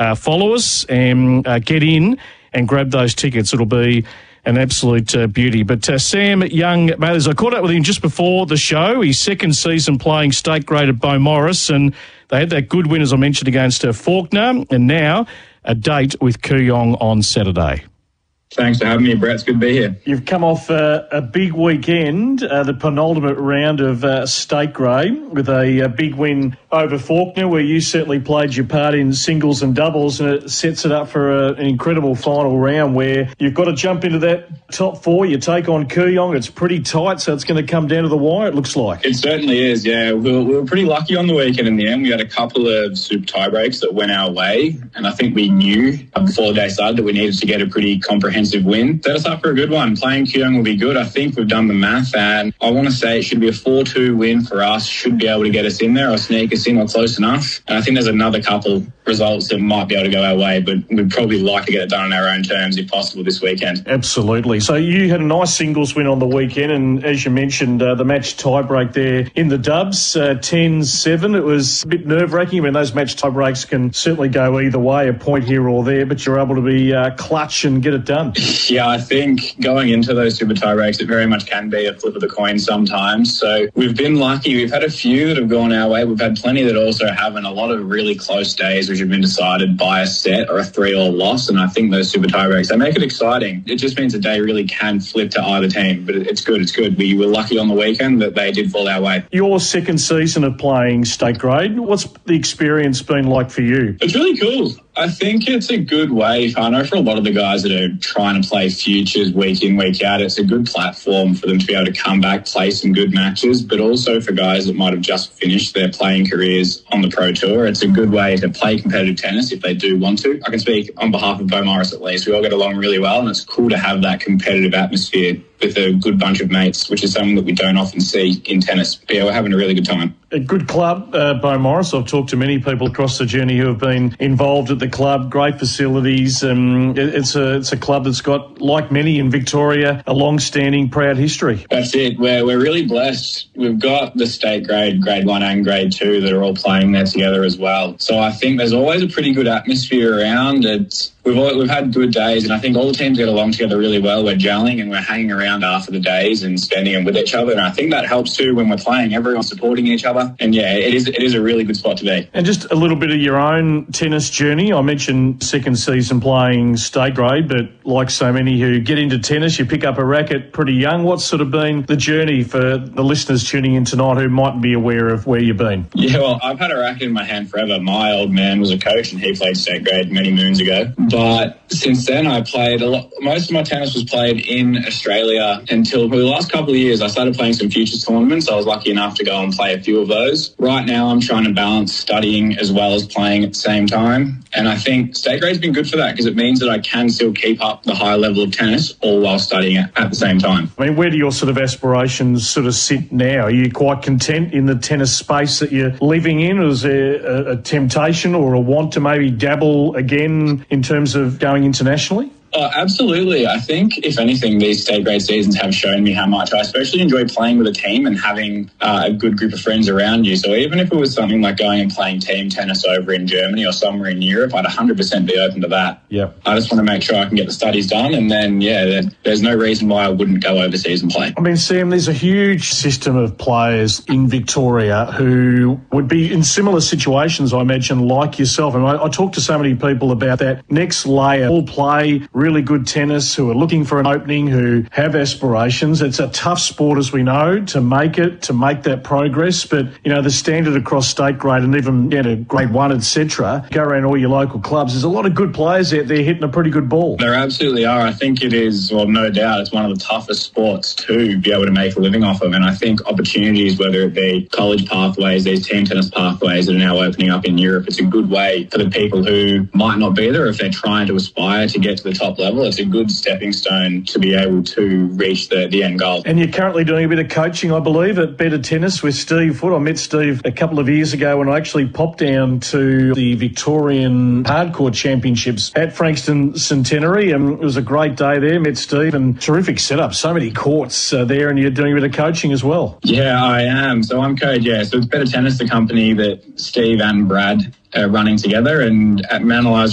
follow us and get in and grab those tickets. It'll be an absolute beauty. But Sam Young-Mathers, I caught up with him just before the show. His second season playing state grade at Beaumaris, and they had that good win, as I mentioned, against Fawkner, and now a date with Kooyong on Saturday. Thanks for having me, Brett. It's good to be here. You've come off a big weekend, the penultimate round of state grade, with a big win over Fawkner, where you certainly played your part in singles and doubles, and it sets it up for an incredible final round where you've got to jump into that top four. You take on Kooyong. It's pretty tight, so it's going to come down to the wire, it looks like. It certainly is, yeah. We were pretty lucky on the weekend in the end. We had a couple of super tiebreaks that went our way, and I think we knew before the day started that we needed to get a pretty comprehensive win. Set us up for a good one. Playing Kooyong will be good. I think we've done the math, and I want to say it should be a 4-2 win for us. Should be able to get us in there or sneak us in or close enough. And I think there's another couple results that might be able to go our way, but we'd probably like to get it done on our own terms if possible this weekend. Absolutely. So you had a nice singles win on the weekend, and as you mentioned, the match tiebreak there in the dubs, 10-7. It was a bit nerve-wracking. I mean, those match tiebreaks can certainly go either way, a point here or there, but you're able to be clutch and get it done. Yeah, I think going into those super tiebreaks, it very much can be a flip of the coin sometimes. So we've been lucky. We've had a few that have gone our way. We've had plenty that also haven't. A lot of really close days which have been decided by a set or a 3-all loss. And I think those super tiebreaks, they make it exciting. It just means a day really can flip to either team. But it's good. It's good. We were lucky on the weekend that they did fall our way. Your second season of playing state grade, what's the experience been like for you? It's really cool. I think it's a good way. I know for a lot of the guys that are trying to play futures week in, week out, it's a good platform for them to be able to come back, play some good matches, but also for guys that might have just finished their playing careers on the Pro Tour, it's a good way to play competitive tennis if they do want to. I can speak on behalf of Beaumaris at least. We all get along really well, and it's cool to have that competitive atmosphere with a good bunch of mates, which is something that we don't often see in tennis. But yeah, we're having a really good time. A good club, Beaumaris. I've talked to many people across the journey who have been involved at the club. Great facilities. It's a club that's got, like many in Victoria, a long-standing, proud history. That's it. We're really blessed. We've got the state grade 1 and grade 2 that are all playing there together as well. So I think there's always a pretty good atmosphere around. We've had good days, and I think all the teams get along together really well. We're gelling and we're hanging around after the days and spending them with each other, and I think that helps too when we're playing. Everyone's supporting each other, and yeah, it is a really good spot to be. And just a little bit of your own tennis journey. I mentioned second season playing state grade, but like so many who get into tennis, you pick up a racket pretty young. What's sort of been the journey for the listeners tuning in tonight who mightn't be aware of where you've been? Yeah, well, I've had a racket in my hand forever. My old man was a coach, and he played state grade many moons ago. But since then, I played a lot. Most of my tennis was played in Australia until for the last couple of years. I started playing some futures tournaments. I was lucky enough to go and play a few of those. Right now, I'm trying to balance studying as well as playing at the same time. And I think state grade's been good for that because it means that I can still keep up the high level of tennis all while studying at the same time. I mean, where do your sort of aspirations sort of sit now? Are you quite content in the tennis space that you're living in? Or is there a temptation or a want to maybe dabble again in terms of going internationally? Absolutely. I think, if anything, these state grade seasons have shown me how much I especially enjoy playing with a team and having a good group of friends around you. So even if it was something like going and playing team tennis over in Germany or somewhere in Europe, I'd 100% be open to that. Yeah. I just want to make sure I can get the studies done, and then, there's no reason why I wouldn't go overseas and play. I mean, Sam, there's a huge system of players in Victoria who would be in similar situations, I imagine, like yourself. And I talk to so many people about that next layer. All play really good tennis, who are looking for an opening, who have aspirations. It's a tough sport, as we know, to make that progress. But, the standard across state grade and even to grade 1, etc., go around all your local clubs. There's a lot of good players out there hitting a pretty good ball. There absolutely are. I think it is, well, no doubt, it's one of the toughest sports to be able to make a living off of. And I think opportunities, whether it be college pathways, these team tennis pathways that are now opening up in Europe, it's a good way for the people who might not be there if they're trying to aspire to get to the top level. It's a good stepping stone to be able to reach the end goal. And you're currently doing a bit of coaching, I believe, at Better Tennis with Steve Foote. I met Steve a couple of years ago when I actually popped down to the Victorian Hardcore Championships at Frankston Centenary. It was a great day there. Met Steve, and terrific setup. So many courts there, and you're doing a bit of coaching as well. Yeah, I am. So I'm coach, So it's Better Tennis, the company that Steve and Brad are running together, and at Manalize